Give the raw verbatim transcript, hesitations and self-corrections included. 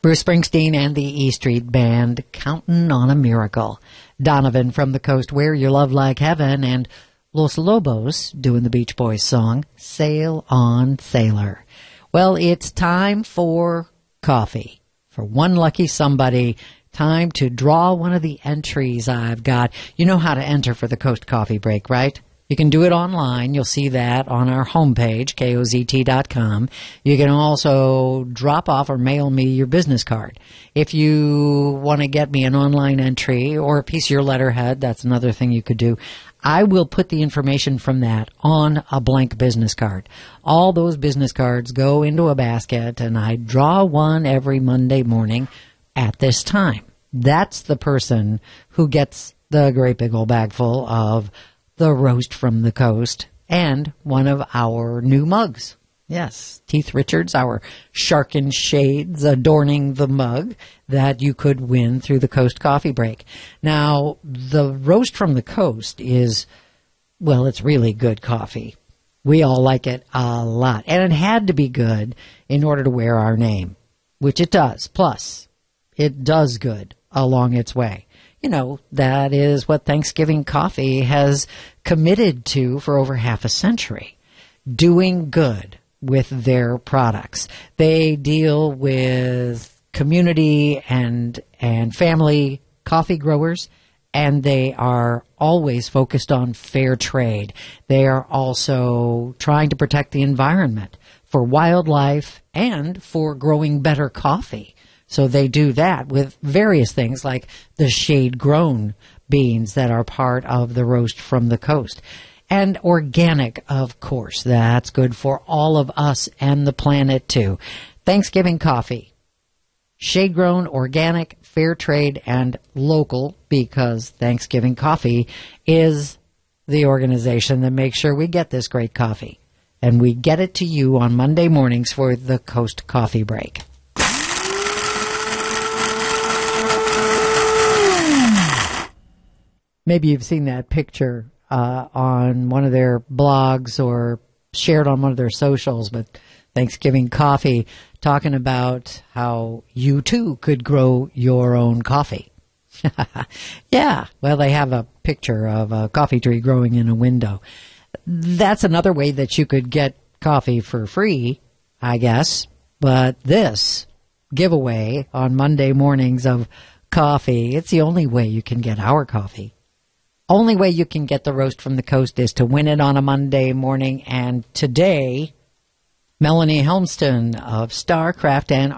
Bruce Springsteen and the E Street Band, Countin' on a Miracle. Donovan from the Coast, Where You Love Like Heaven, and Los Lobos doing the Beach Boys song, Sail On Sailor. Well, it's time for coffee. For one lucky somebody, time to draw one of the entries I've got. You know how to enter for the Coast Coffee Break, right? You can do it online. You'll see that on our homepage, K O Z T dot com. You can also drop off or mail me your business card. If you want to get me an online entry or a piece of your letterhead, that's another thing you could do. I will put the information from that on a blank business card. All those business cards go into a basket, and I draw one every Monday morning at this time. That's the person who gets the great big old bag full of the Roast from the Coast and one of our new mugs. Yes, Teeth Richards, our Sharkin shades adorning the mug that you could win through the Coast Coffee Break. Now, the Roast from the Coast is, well, it's really good coffee. We all like it a lot. And it had to be good in order to wear our name, which it does. Plus, it does good along its way. You know, that is what Thanksgiving Coffee has committed to for over half a century, doing good with their products. They deal with community and and family coffee growers, and they are always focused on fair trade. They are also trying to protect the environment for wildlife and for growing better coffee. So they do that with various things like the shade-grown beans that are part of the Roast from the Coast. And organic, of course. That's good for all of us and the planet, too. Thanksgiving coffee. Shade-grown, organic, fair trade, and local, because Thanksgiving Coffee is the organization that makes sure we get this great coffee. And we get it to you on Monday mornings for the Coast Coffee Break. Maybe you've seen that picture uh, on one of their blogs or shared on one of their socials, but Thanksgiving Coffee talking about how you too could grow your own coffee. Yeah, well, they have a picture of a coffee tree growing in a window. That's another way that you could get coffee for free, I guess. But this giveaway on Monday mornings of coffee, it's the only way you can get our coffee. Only way you can get the Roast from the Coast is to win it on a Monday morning. And today, Melanie Helmston of StarCraft and